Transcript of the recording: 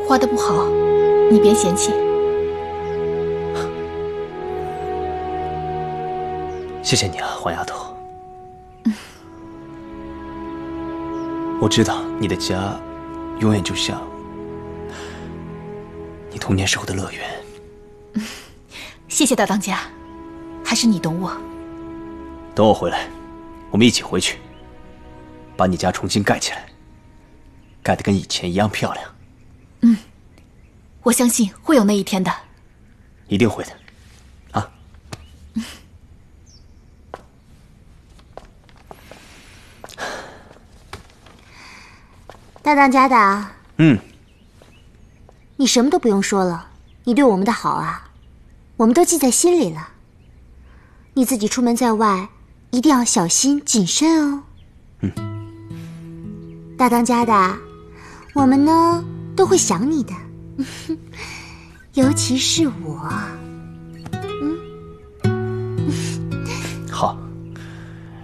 画得不好，你别嫌弃。 谢谢你啊，黄丫头。我知道你的家，永远就像你童年时候的乐园。 谢谢大当家，还是你懂我。 等我回来，我们一起回去，把你家重新盖起来，盖得跟以前一样漂亮。 我相信会有那一天的。 一定会的，啊。 大当家的， 你什么都不用说了，你对我们的好啊，我们都记在心里了。你自己出门在外，一定要小心谨慎哦。大当家的，我们呢都会想你的，尤其是我。 好。